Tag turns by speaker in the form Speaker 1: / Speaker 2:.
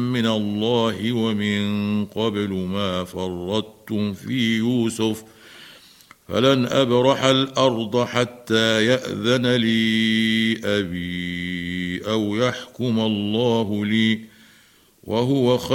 Speaker 1: من الله ومن قبل ما فرطتم في يوسف فلن أبرح الأرض حتى يأذن لي أبي أو يحكم الله لي وهو خير